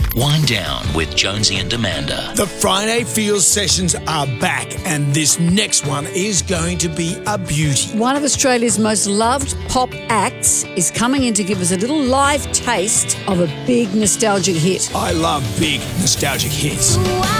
Wind Down with Jonesy and Amanda. The Friday Feels sessions are back, and this next one is going to be a beauty. One of Australia's most loved pop acts is coming in to give us a little live taste of a big nostalgic hit. I love big nostalgic hits.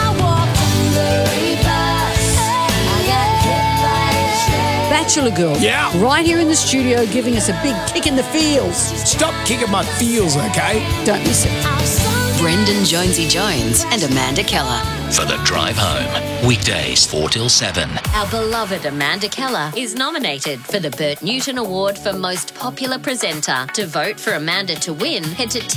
Bachelor Girl. Yeah. Right here in the studio giving us a big kick in the feels. Stop kicking my feels, okay? Don't miss it. Brendan Jonesy Jones and Amanda Keller. For the drive home, weekdays 4 till 7. Our beloved Amanda Keller is nominated for the Bert Newton Award for Most Popular Presenter. To vote for Amanda to win, head to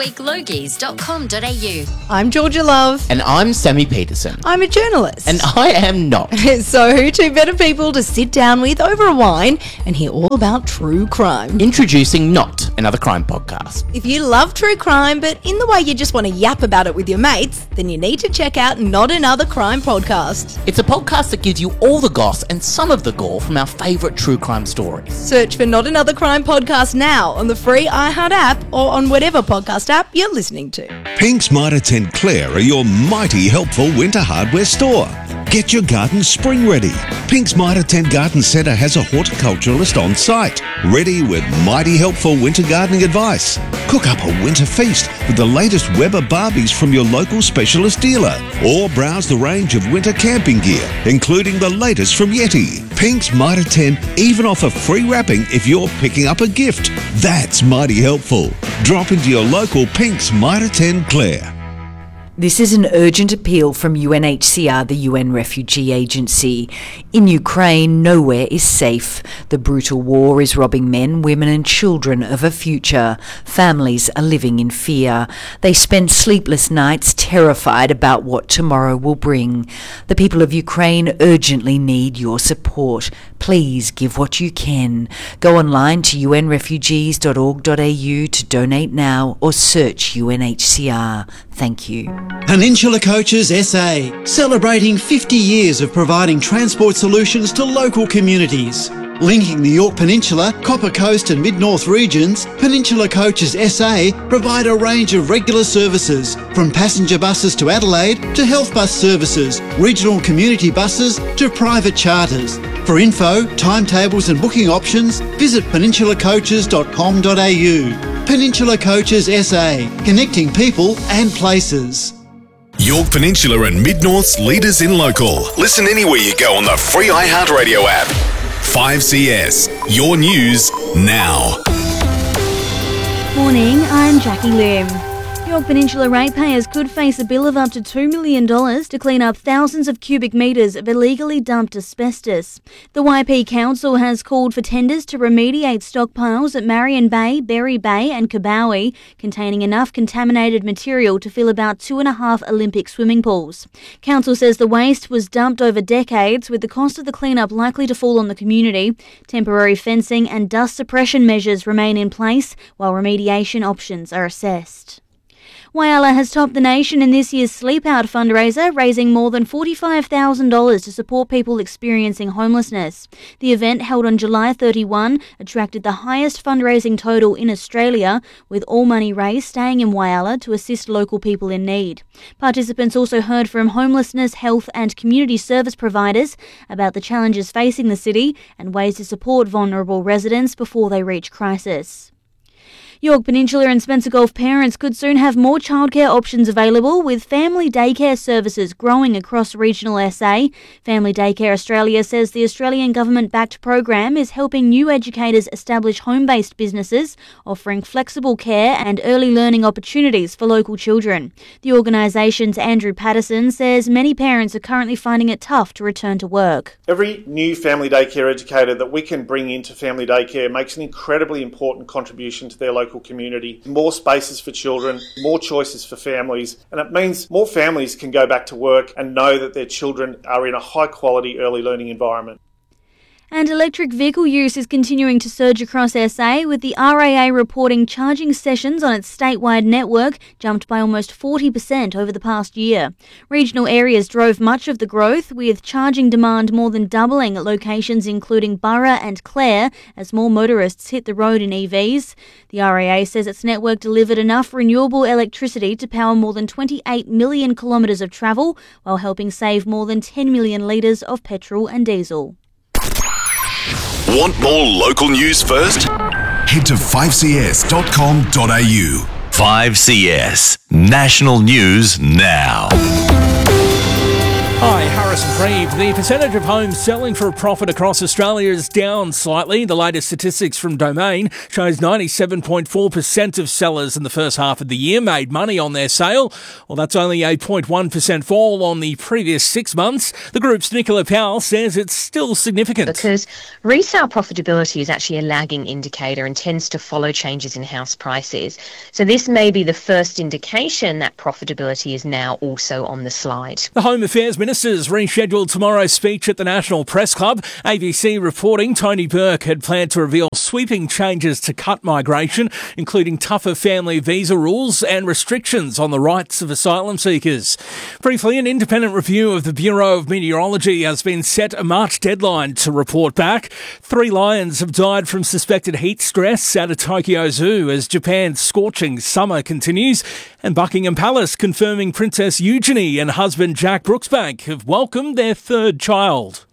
tvweeklogies.com.au. I'm Georgia Love. And I'm Sammy Peterson. I'm a journalist. And I am not. So who two better people to sit down with over a wine and hear all about true crime? Introducing Not, another crime podcast. If you love true crime, but in the way you just want to yap about it with your mates, then you need to check out Not Another Crime podcast. It's a podcast that gives you all the goss and some of the gore from our favourite true crime stories. Search for Not Another Crime podcast now on the free iHeart app or on whatever podcast app you're listening to. Pink's Mitre 10 Clare are your mighty helpful winter hardware store. Get your garden spring ready. Pink's Mitre 10 Garden Centre has a horticulturalist on site, ready with mighty helpful winter gardening advice. Cook up a winter feast with the latest Weber Barbies from your local specialist dealer, or browse the range of winter camping gear, including the latest from Yeti. Pink's Mitre 10 even offer free wrapping if you're picking up a gift. That's mighty helpful. Drop into your local Pink's Mitre 10 Clare. This is an urgent appeal from UNHCR, the UN Refugee Agency. In Ukraine, nowhere is safe. The brutal war is robbing men, women and children of a future. Families are living in fear. They spend sleepless nights terrified about what tomorrow will bring. The people of Ukraine urgently need your support. Please give what you can. Go online to unrefugees.org.au to donate now or search UNHCR. Thank you. Peninsula Coaches SA, celebrating 50 years of providing transport solutions to local communities. Linking the Yorke Peninsula, Copper Coast and Mid-North regions, Peninsula Coaches SA provide a range of regular services, from passenger buses to Adelaide to health bus services, regional community buses to private charters. For info, timetables and booking options, visit peninsulacoaches.com.au. Peninsula Coaches SA, connecting people and places. Yorke Peninsula and Mid-North's leaders in local. Listen anywhere you go on the free iHeartRadio app. 5CS, your news now. Morning, I'm Jackie Lim. Yorke Peninsula ratepayers could face a bill of up to $2 million to clean up thousands of cubic metres of illegally dumped asbestos. The YP Council has called for tenders to remediate stockpiles at Marion Bay, Berry Bay and Kabowie, containing enough contaminated material to fill about 2.5 Olympic swimming pools. Council says the waste was dumped over decades, with the cost of the cleanup likely to fall on the community. Temporary fencing and dust suppression measures remain in place, while remediation options are assessed. Whyalla has topped the nation in this year's Sleep Out fundraiser, raising more than $45,000 to support people experiencing homelessness. The event, held on July 31, attracted the highest fundraising total in Australia, with all money raised staying in Whyalla to assist local people in need. Participants also heard from homelessness, health and community service providers about the challenges facing the city and ways to support vulnerable residents before they reach crisis. Yorke Peninsula and Spencer Gulf parents could soon have more childcare options available, with family daycare services growing across regional SA. Family Daycare Australia says the Australian government-backed program is helping new educators establish home-based businesses, offering flexible care and early learning opportunities for local children. The organisation's Andrew Patterson says many parents are currently finding it tough to return to work. Every new family daycare educator that we can bring into family daycare makes an incredibly important contribution to their local community. More spaces for children, more choices for families, and it means more families can go back to work and know that their children are in a high quality early learning environment. And electric vehicle use is continuing to surge across SA, with the RAA reporting charging sessions on its statewide network jumped by almost 40% over the past year. Regional areas drove much of the growth, with charging demand more than doubling at locations including Burra and Clare as more motorists hit the road in EVs. The RAA says its network delivered enough renewable electricity to power more than 28 million kilometres of travel, while helping save more than 10 million litres of petrol and diesel. Want more local news first? Head to 5cs.com.au. 5CS National News Now. Hi, Harrison Freed. The percentage of homes selling for a profit across Australia is down slightly. The latest statistics from Domain shows 97.4% of sellers in the first half of the year made money on their sale. Well, that's only a 0.1% fall on the previous 6 months. The group's Nicola Powell says it's still significant. Because resale profitability is actually a lagging indicator and tends to follow changes in house prices. So this may be the first indication that profitability is now also on the slide. The Home Affairs Minister has rescheduled tomorrow's speech at the National Press Club. ABC reporting Tony Burke had planned to reveal sweeping changes to cut migration, including tougher family visa rules and restrictions on the rights of asylum seekers. Briefly, an independent review of the Bureau of Meteorology has been set a March deadline to report back. 3 lions have died from suspected heat stress at a Tokyo zoo as Japan's scorching summer continues. And Buckingham Palace confirming Princess Eugenie and husband Jack Brooksbank have welcomed their 3rd child.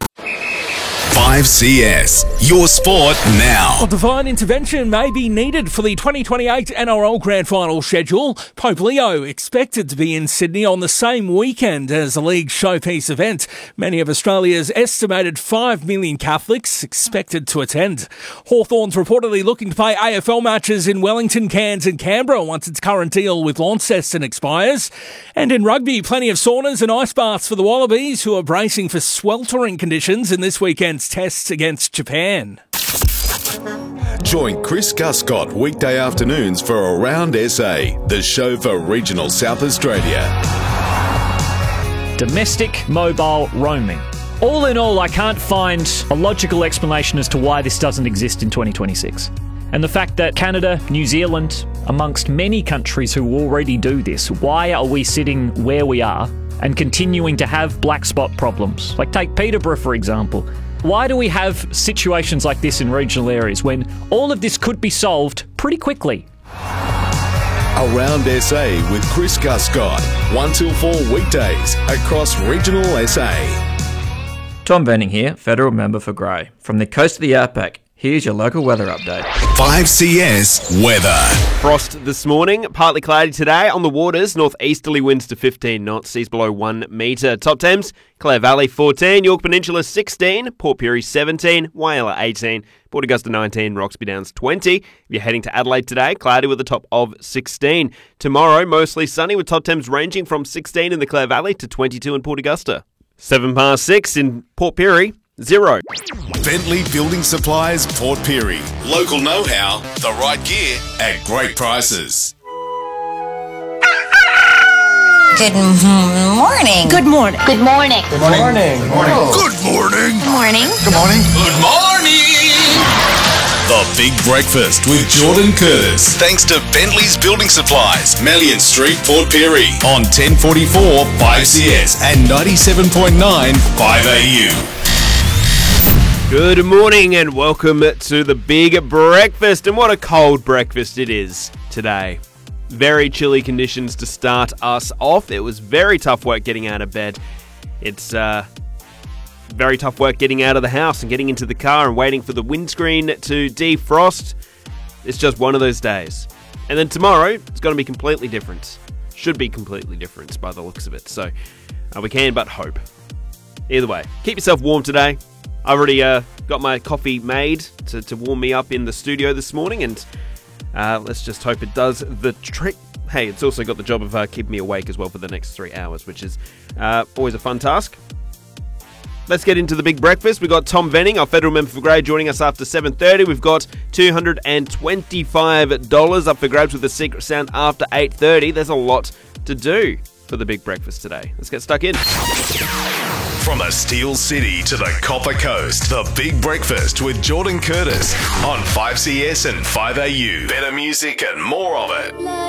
5CS, your sport now. Well, divine intervention may be needed for the 2028 NRL Grand Final schedule. Pope Leo expected to be in Sydney on the same weekend as the league's showpiece event. Many of Australia's estimated 5 million Catholics expected to attend. Hawthorn's reportedly looking to play AFL matches in Wellington, Cairns and Canberra once its current deal with Launceston expires. And in rugby, plenty of saunas and ice baths for the Wallabies, who are bracing for sweltering conditions in this weekend's tests against Japan. Join Chris Guscott weekday afternoons for Around SA, the show for regional South Australia. Domestic mobile roaming. All in all, I can't find a logical explanation as to why this doesn't exist in 2026. And the fact that Canada, New Zealand, amongst many countries who already do this, why are we sitting where we are and continuing to have black spot problems? Like take Peterborough, for example. Why do we have situations like this in regional areas when all of this could be solved pretty quickly? Around SA with Chris Guscott, 1 till 4 weekdays across regional SA. Tom Venning here, Federal Member for Grey. From the coast of the outback, here's your local weather update. 5CS weather. Frost this morning, partly cloudy today on the waters, northeasterly winds to 15 knots, seas below 1 metre. Top temps, Clare Valley 14, York Peninsula 16, Port Pirie 17, Whyalla 18, Port Augusta 19, Roxby Downs 20. If you're heading to Adelaide today, cloudy with a top of 16. Tomorrow, mostly sunny with top temps ranging from 16 in the Clare Valley to 22 in Port Augusta. 6:07 in Port Pirie. 0. Bentley Building Supplies, Port Pirie. Local know-how, the right gear at great prices. Good morning. Good morning. Good morning. Good morning. Good morning. Good morning. Good morning. Good morning. Good morning. The Big Breakfast with Jordan Curtis. Thanks to Bentley's Building Supplies, Melian Street, Port Pirie. On 1044 5CS and 97.9 5AU. Good morning and welcome to the Big Breakfast. And what a cold breakfast it is today. Very chilly conditions to start us off. It was very tough work getting out of bed. It's very tough work getting out of the house and getting into the car and waiting for the windscreen to defrost. It's just one of those days. And then tomorrow, it's going to be completely different. Should be completely different by the looks of it. So we can but hope. Either way, keep yourself warm today. I already got my coffee made to warm me up in the studio this morning, and let's just hope it does the trick. Hey, it's also got the job of keeping me awake as well for the next 3 hours, which is always a fun task. Let's get into the Big Breakfast. We've got Tom Venning, our Federal Member for Grey, joining us after 7:30. We've got $225 up for grabs with the Secret Sound after 8:30. There's a lot to do. for the Big Breakfast today. Let's get stuck in. From the Steel City to the Copper Coast, the Big Breakfast with Jordan Curtis on 5CS and 5AU. Better music and more of it.